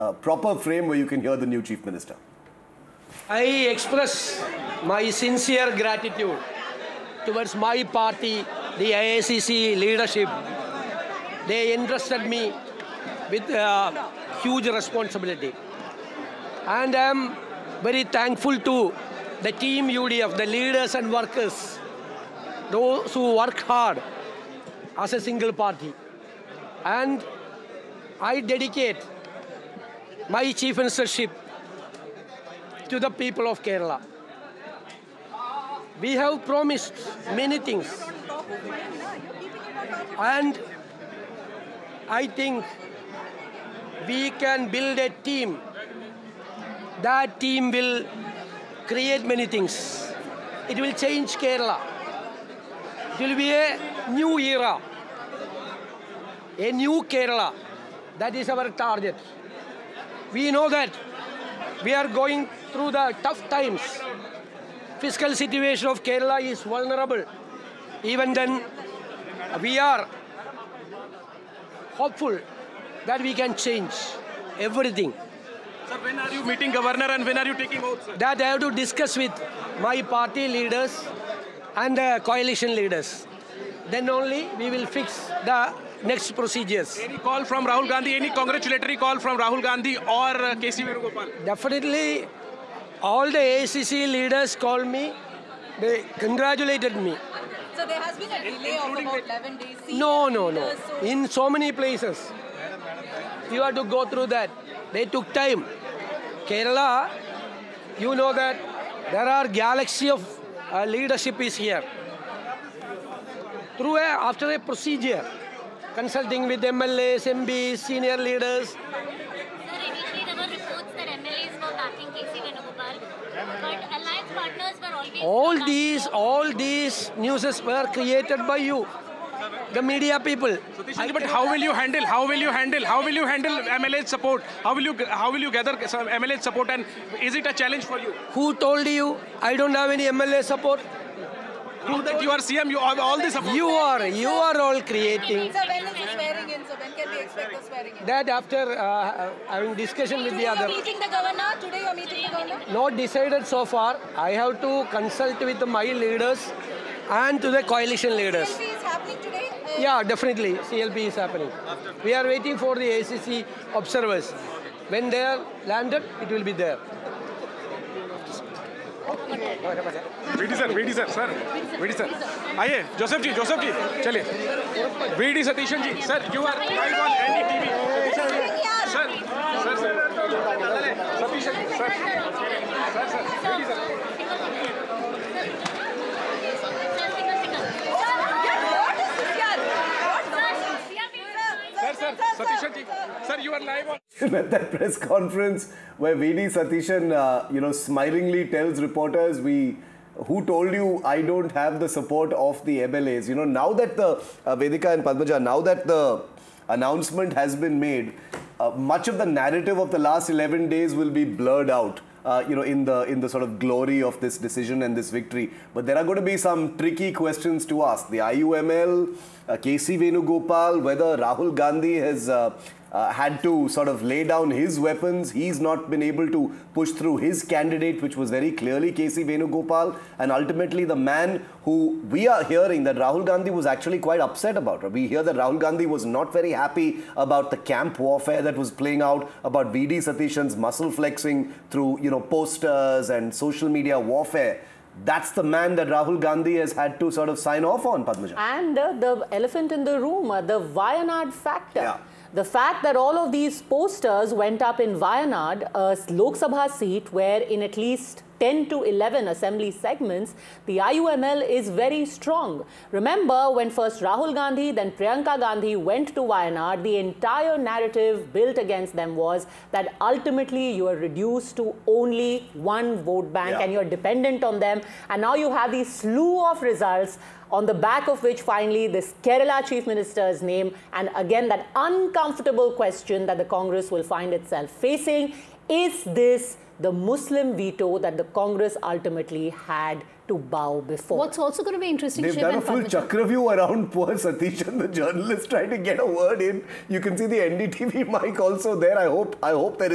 proper frame where you can hear the new Chief Minister. I express my sincere gratitude towards my party, the AICC leadership. They entrusted me with huge responsibility. And I am very thankful to the team UDF, the leaders and workers, those who work hard as a single party. And I dedicate my chief ministership to the people of Kerala. We have promised many things. And I think we can build a team. That team will create many things. It will change Kerala. It will be a new era, a new Kerala. That is our target. We know that we are going through the tough times. Fiscal situation of Kerala is vulnerable. Even then, we are hopeful that we can change everything. Sir, when are you meeting Governor and when are you taking oath, sir? That I have to discuss with my party leaders and the coalition leaders. Then only we will fix the next procedures. Any call from Rahul Gandhi, any congratulatory call from Rahul Gandhi or KC Venugopal? Definitely, all the AICC leaders called me. They congratulated me. So there has been a delay of about 11 days. No. In so many places. You have to go through that. They took time. Kerala, you know that there are galaxy of leadership is here. After a procedure, consulting with MLAs, MPs, senior leaders. Sir, initially there were reports that MLAs were backing KC Venugopal, but alliance partners were always... All these newses were created by you, the media people. But how will you handle MLA support? How will you gather some MLA support, and is it a challenge for you? Who told you I don't have any MLA support? Now that you are CM, you have all this support. You are all creating. So when is the swearing in? So when can we expect the swearing in? That after having discussion with the other. Today you're meeting the governor? Today you're meeting the governor? Not decided so far. I have to consult with my leaders and to the coalition leaders. CLP is happening today? Yeah, definitely. CLP is happening. We are waiting for the ACC observers. When they are landed, it will be there. VD sir. आइए, Joseph जी, चलिए. VD Satishan ji, sir, you are live on NDTV. Sir. Satishan ji, sir. VD sir. Sir, Satishan ji, sir, you are live on. At that press conference where VD Satishan, smilingly tells reporters, who told you I don't have the support of the MLAs? Now that the Vedika and Padmaja, now that the announcement has been made, much of the narrative of the last 11 days will be blurred out. In the sort of glory of this decision and this victory. But there are going to be some tricky questions to ask. The IUML, KC Venugopal, whether Rahul Gandhi has had to sort of lay down his weapons. He's not been able to push through his candidate, which was very clearly KC Venugopal. And ultimately the man who we are hearing that Rahul Gandhi was actually quite upset about. We hear that Rahul Gandhi was not very happy about the camp warfare that was playing out, about VD Satishan's muscle flexing through, posters and social media warfare. That's the man that Rahul Gandhi has had to sort of sign off on, Padmaja. And the elephant in the room, the Wayanad factor. Yeah. The fact that all of these posters went up in Wayanad, a Lok Sabha seat where in at least 10 to 11 assembly segments, the IUML is very strong. Remember, when first Rahul Gandhi, then Priyanka Gandhi went to Wayanad, the entire narrative built against them was that ultimately you are reduced to only one vote bank and you're dependent on them. And now you have these slew of results on the back of which finally this Kerala Chief Minister's name, and again that uncomfortable question that the Congress will find itself facing, is this the Muslim veto that the Congress ultimately had to bow before? What's also going to be interesting, they've done a full Chakravyu around poor Satishan, the journalist, trying to get a word in. You can see the NDTV mic also there. I hope there is